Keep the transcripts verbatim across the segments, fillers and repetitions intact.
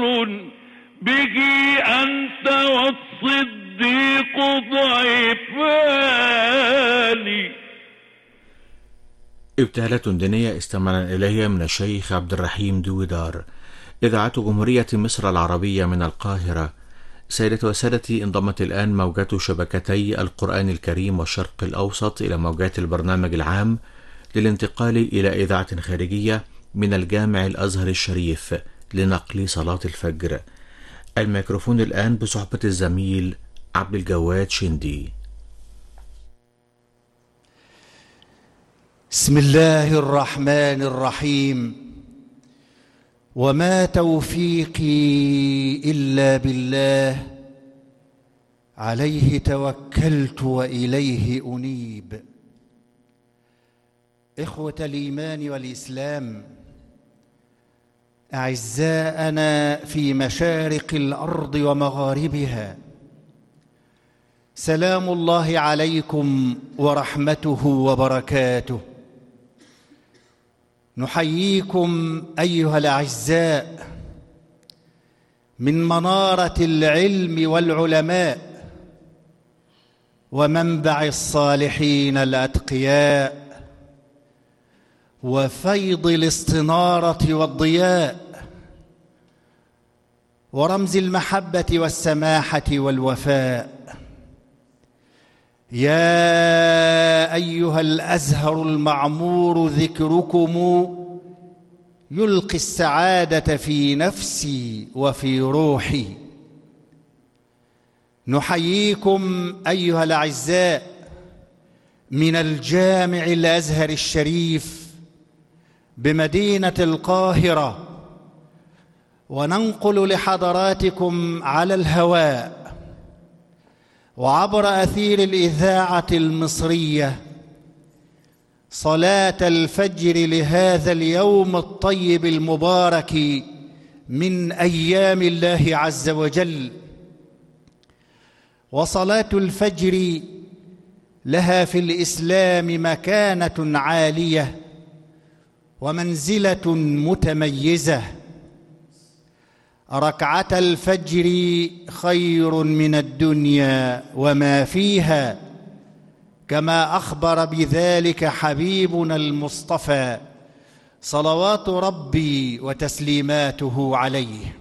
به أنت والصديق ضعيفان. ابتهالات دينية استمعنا إليها من الشيخ عبد الرحيم دويدار. إذاعة جمهورية مصر العربية من القاهرة. سيدتي وسادتي، انضمت الآن موجات شبكتي القرآن الكريم والشرق الأوسط إلى موجات البرنامج العام للانتقال إلى إذاعة خارجية من الجامع الأزهر الشريف لنقل صلاة الفجر. الميكروفون الآن بصحبة الزميل عبد الجواد شندي. بسم الله الرحمن الرحيم. وما توفيقي إلا بالله، عليه توكلت وإليه أنيب. إخوة الإيمان والإسلام، أعزاءنا في مشارق الأرض ومغاربها، سلام الله عليكم ورحمته وبركاته. نحييكم أيها الأعزاء من منارة العلم والعلماء ومنبع الصالحين الأتقياء وفيض الاستنارة والضياء ورمز المحبة والسماحة والوفاء. يا أيها الأزهر المعمور، ذكركم يلقي السعادة في نفسي وفي روحي. نحييكم أيها الأعزاء من الجامع الأزهر الشريف بمدينة القاهرة، وننقل لحضراتكم على الهواء وعبر أثير الإذاعة المصرية صلاة الفجر لهذا اليوم الطيب المبارك من أيام الله عز وجل. وصلاة الفجر لها في الإسلام مكانة عالية ومنزلة متميزة. ركعة الفجر خير من الدنيا وما فيها، كما أخبر بذلك حبيبنا المصطفى صلوات ربي وتسليماته عليه.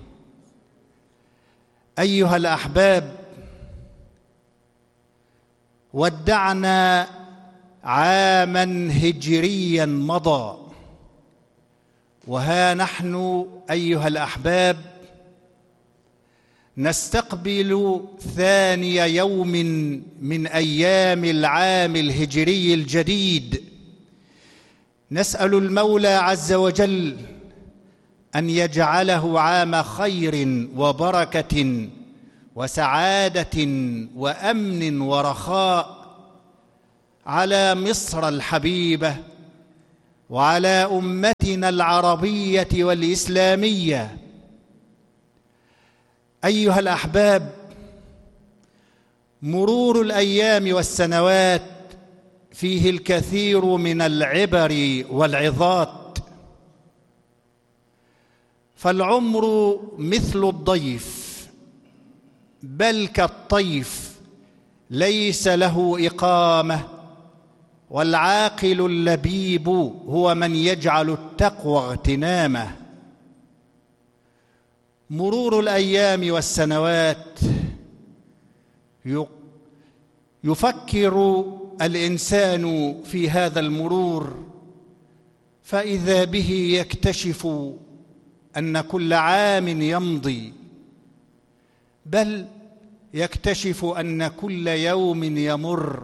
أيها الأحباب، ودعنا عاما هجريا مضى، وها نحن أيها الأحباب نستقبل ثاني يوم من أيام العام الهجري الجديد. نسأل المولى عز وجل أن يجعله عام خير وبركة وسعادة وأمن ورخاء على مصر الحبيبة وعلى أمتنا العربية والإسلامية. أيها الأحباب، مرور الأيام والسنوات فيه الكثير من العبر والعظات، فالعمر مثل الضيف بل كالطيف، ليس له إقامة، والعاقل اللبيب هو من يجعل التقوى اغتنامه. مرور الأيام والسنوات يفكر الإنسان في هذا المرور، فإذا به يكتشف أن كل عام يمضي، بل يكتشف أن كل يوم يمر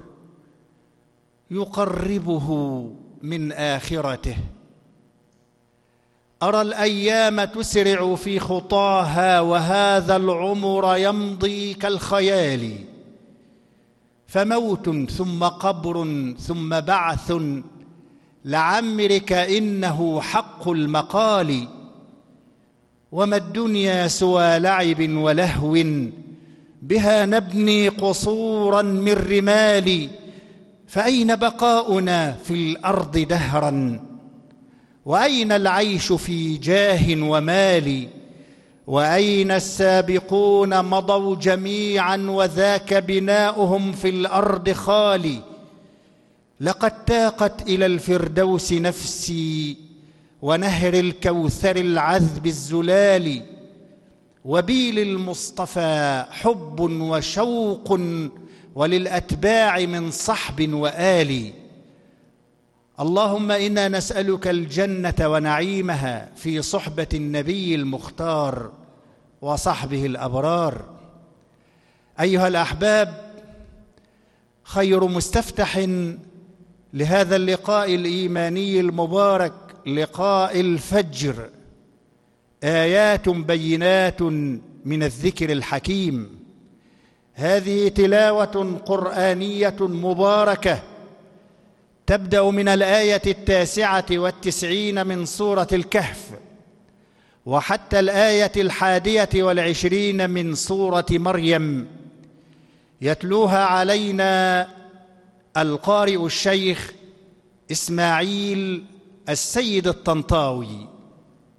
يقربه من آخرته. أرى الأيام تسرع في خطاها وهذا العمر يمضي كالخيال، فموت ثم قبر ثم بعث، لعمرك إنه حق المقال. وما الدنيا سوى لعب ولهو، بها نبني قصورا من رمال. فأين بقاؤنا في الأرض دهرا، وأين العيش في جاه ومال؟ وأين السابقون مضوا جميعا وذاك بناؤهم في الأرض خالي. لقد تاقت إلى الفردوس نفسي ونهر الكوثر العذب الزلال، وبي للمصطفى حب وشوق وللأتباع من صحب وآل. اللهم إنا نسألك الجنة ونعيمها في صحبة النبي المختار وصحبه الأبرار. أيها الأحباب، خير مستفتح لهذا اللقاء الإيماني المبارك لقاء الفجر آيات بينات من الذكر الحكيم. هذه تلاوة قرآنية مباركة تبدأ من الآية التاسعة والتسعين من سورة الكهف وحتى الآية الحادية والعشرين من سورة مريم، يتلوها علينا القارئ الشيخ إسماعيل السيد الطنطاوي.